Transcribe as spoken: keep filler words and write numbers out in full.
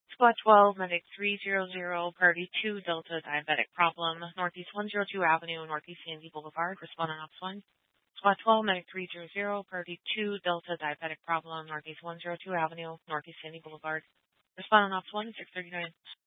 Squad twelve, Medic three zero zero, Party two, Delta Diabetic Problem, Northeast one oh two Avenue, Northeast Sandy Boulevard, respond on Ops one. Squad twelve, Medic three zero zero, Party two, Delta Diabetic Problem, Northeast one oh two Avenue, Northeast Sandy Boulevard, respond on Ops one, six thirty-nine.